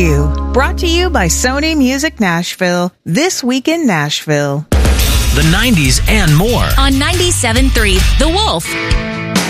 You. Brought to you by Sony Music Nashville. This Week in Nashville. The 90s and more on 97.3 The Wolf.